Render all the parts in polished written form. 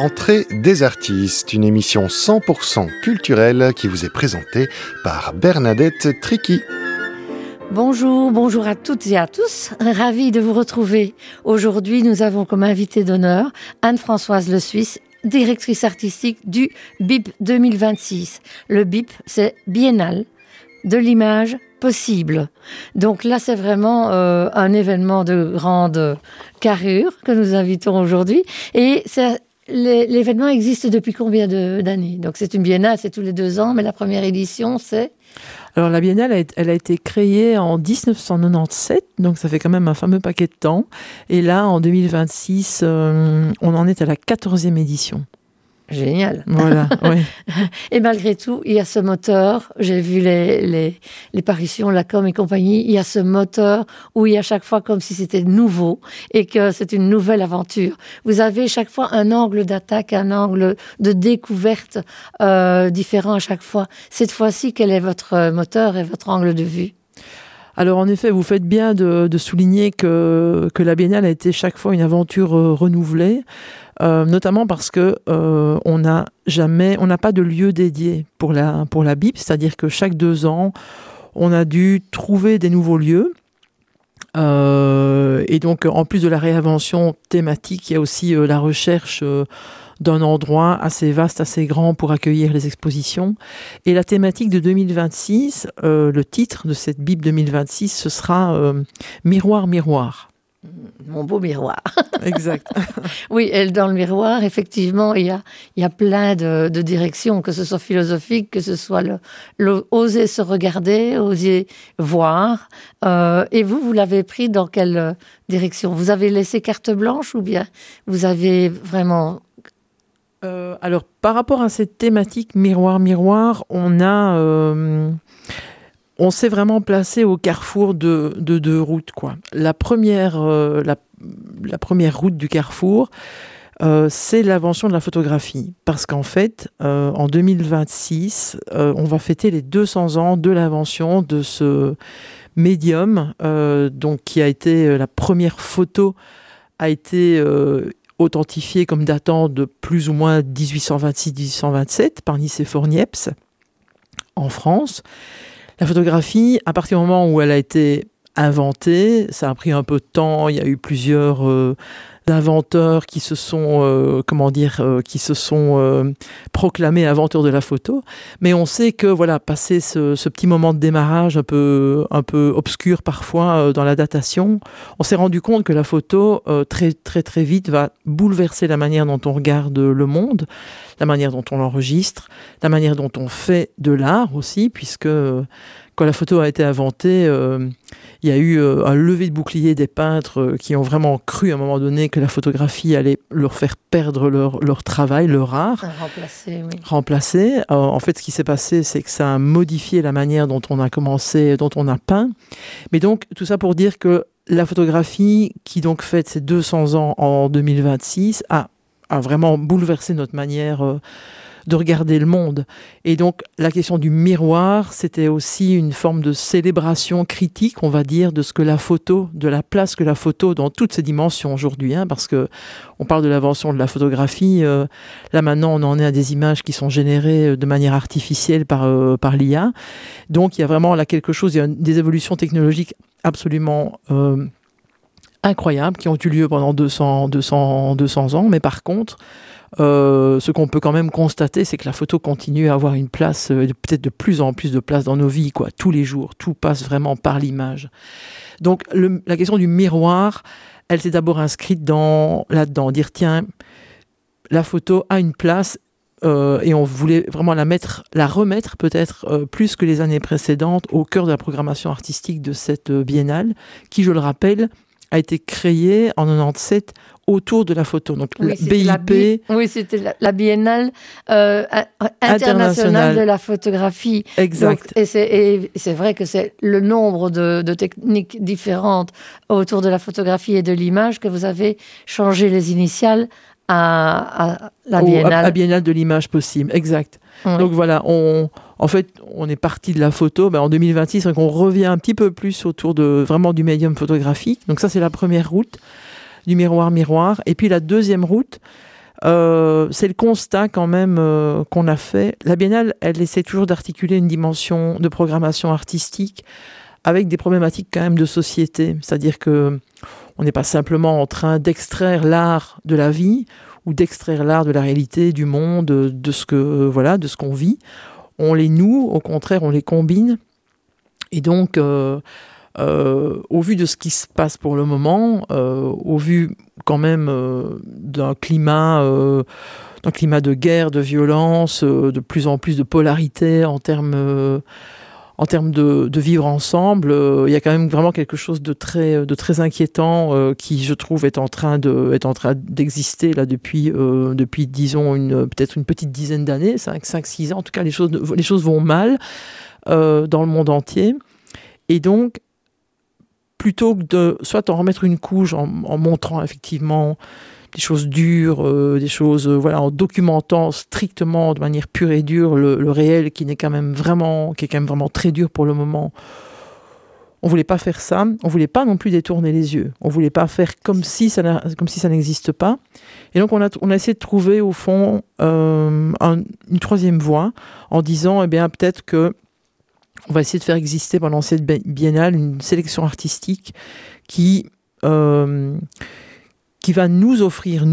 Entrée des artistes, une émission 100% culturelle qui vous est présentée par Bernadette Tricky. Bonjour à toutes et à tous, ravi de vous retrouver. Aujourd'hui, nous avons comme invité d'honneur Anne-Françoise Le Suisse, directrice artistique du BIP 2026. Le BIP, c'est Biennale de l'image possible. Donc là, c'est vraiment un événement de grande carrure que nous invitons aujourd'hui. Et l'événement existe depuis combien d'années? Donc c'est une biennale, c'est tous les 2 ans, mais la première édition, c'est... Alors la biennale, elle a été créée en 1997, donc ça fait quand même un fameux paquet de temps. Et là, en 2026, on en est à la 14e édition. Génial. Voilà, oui. Et malgré tout, il y a ce moteur, j'ai vu les parutions, la com et compagnie, il y a ce moteur où il y a chaque fois comme si c'était nouveau et que c'est une nouvelle aventure. Vous avez chaque fois un angle d'attaque, un angle de découverte différent à chaque fois. Cette fois-ci, quel est votre moteur et votre angle de vue ? Alors en effet, vous faites bien de souligner que la biennale a été chaque fois une aventure renouvelée, notamment parce que on n'a pas de lieu dédié pour la BIP, c'est-à-dire que chaque 2 ans, on a dû trouver des nouveaux lieux. Et donc, en plus de la réinvention thématique, il y a aussi la recherche d'un endroit assez vaste, assez grand pour accueillir les expositions. Et la thématique de 2026, le titre de cette BIP 2026, ce sera Miroir, miroir. Mon beau miroir. Exact. Oui, et dans le miroir, effectivement, il y a plein de directions, que ce soit philosophique, que ce soit oser se regarder, oser voir. Et vous l'avez pris dans quelle direction ? Vous avez laissé carte blanche ou bien vous avez vraiment... Alors, par rapport à cette thématique miroir, miroir, on s'est vraiment placé au carrefour de 2 routes, quoi. La première route du carrefour, c'est l'invention de la photographie. Parce qu'en fait, en 2026, on va fêter les 200 ans de l'invention de ce médium, donc qui a été la première photo, a été authentifiée comme datant de plus ou moins 1826-1827 par Nicéphore Niepce en France. La photographie, à partir du moment où elle a été inventée, ça a pris un peu de temps, il y a eu plusieurs inventeurs qui se sont proclamés inventeurs de la photo, mais on sait que voilà, passé ce petit moment de démarrage un peu obscur parfois dans la datation, on s'est rendu compte que la photo très très très vite va bouleverser la manière dont on regarde le monde, la manière dont on l'enregistre, la manière dont on fait de l'art aussi, puisque quand la photo a été inventée, il y a eu un lever de bouclier des peintres qui ont vraiment cru à un moment donné que la photographie allait leur faire perdre leur travail, leur art. Remplacer. En fait, ce qui s'est passé, c'est que ça a modifié la manière dont on a commencé, dont on a peint. Mais donc, tout ça pour dire que la photographie, qui donc fête ses 200 ans en 2026, a vraiment bouleversé notre manière de regarder le monde. Et donc, la question du miroir, c'était aussi une forme de célébration critique, on va dire, de la place que la photo dans toutes ses dimensions aujourd'hui, parce que on parle de l'invention de la photographie. Là, maintenant, on en est à des images qui sont générées de manière artificielle par l'IA. Donc, il y a vraiment là quelque chose, il y a des évolutions technologiques absolument incroyables qui ont eu lieu pendant 200 ans. Mais par contre, ce qu'on peut quand même constater, c'est que la photo continue à avoir une place, peut-être de plus en plus de place dans nos vies, quoi. Tous les jours, tout passe vraiment par l'image. Donc la question du miroir, elle s'est d'abord inscrite là-dedans, dire tiens, la photo a une place et on voulait vraiment la remettre peut-être plus que les années précédentes au cœur de la programmation artistique de cette biennale, qui, je le rappelle, a été créée en 97 autour de la photo. Donc, oui, la BIP... c'était la Biennale internationale de la photographie. Exact. Donc, et c'est vrai que c'est le nombre de techniques différentes autour de la photographie et de l'image que vous avez changé les initiales à la Biennale. À Biennale de l'image possible, exact. Oui. Donc voilà, on est parti de la photo. En 2026, on revient un petit peu plus autour vraiment du médium photographique. Donc ça, c'est la première route du miroir. Et puis la deuxième route, C'est le constat quand même qu'on a fait. La Biennale, elle essaie toujours d'articuler une dimension de programmation artistique avec des problématiques quand même de société. C'est-à-dire que on n'est pas simplement en train d'extraire l'art de la vie ou d'extraire l'art de la réalité, du monde, de ce qu'on vit. On les noue, au contraire, on les combine. Et donc, au vu de ce qui se passe pour le moment, au vu quand même d'un climat de guerre, de violence, de plus en plus de polarité en termes de vivre ensemble, il y a quand même vraiment quelque chose de très inquiétant qui, je trouve, est en train d'exister là depuis disons peut-être une petite dizaine d'années, 5-6 ans. En tout cas, les choses vont mal dans le monde entier. Et donc, plutôt que de soit en remettre une couche en montrant effectivement des choses dures, des choses, en documentant strictement de manière pure et dure le réel qui est quand même vraiment très dur pour le moment. On voulait pas faire ça. On voulait pas non plus détourner les yeux. On voulait pas faire comme si ça n'existe pas. Et donc on a essayé de trouver au fond une troisième voie en disant peut-être que on va essayer de faire exister pendant cette biennale une sélection artistique qui va nous offrir,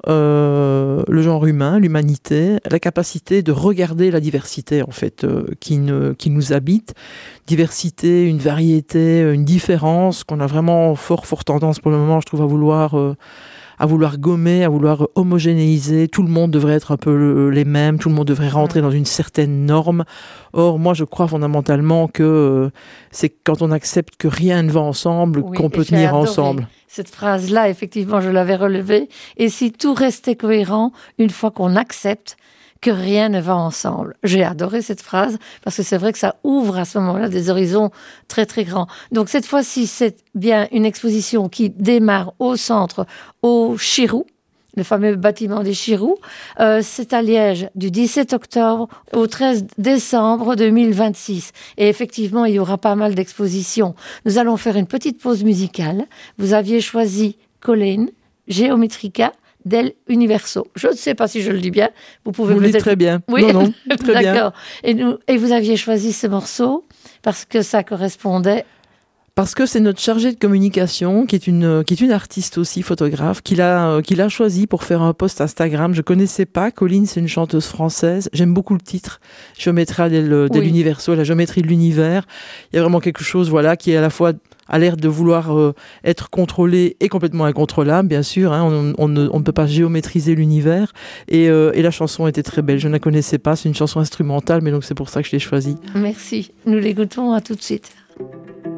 le genre humain, l'humanité, la capacité de regarder la diversité, en fait, qui nous habite. Diversité, une variété, une différence qu'on a vraiment fort tendance pour le moment, je trouve, à vouloir gommer, à vouloir homogénéiser. Tout le monde devrait être un peu les mêmes, tout le monde devrait rentrer dans une certaine norme. Or, moi, je crois fondamentalement que c'est quand on accepte que rien ne va ensemble qu'on peut tenir ensemble. Cette phrase-là, effectivement, je l'avais relevée. Et si tout restait cohérent, une fois qu'on accepte que rien ne va ensemble. J'ai adoré cette phrase parce que c'est vrai que ça ouvre à ce moment-là des horizons très très grands. Donc cette fois-ci, c'est bien une exposition qui démarre au centre, au Chirou, le fameux bâtiment des Chirous. C'est à Liège du 17 octobre au 13 décembre 2026. Et effectivement, il y aura pas mal d'expositions. Nous allons faire une petite pause musicale. Vous aviez choisi Colleen, Geometrica, Del Universo. Je ne sais pas si je le dis bien. Vous pouvez vous le dites très bien. Oui, non, très bien. D'accord. Et vous aviez choisi ce morceau parce que ça correspondait. Parce que c'est notre chargée de communication, qui est une artiste aussi, photographe, qui l'a choisi pour faire un post Instagram. Je connaissais pas. Colleen, c'est une chanteuse française. J'aime beaucoup le titre. Géométria del Universo, la géométrie de l'univers. Il y a vraiment quelque chose, qui est à la fois a l'air de vouloir être contrôlé et complètement incontrôlable, bien sûr. On ne peut pas géométriser l'univers. Et la chanson était très belle. Je ne la connaissais pas. C'est une chanson instrumentale, mais donc c'est pour ça que je l'ai choisie. Merci. Nous l'écoutons, à tout de suite.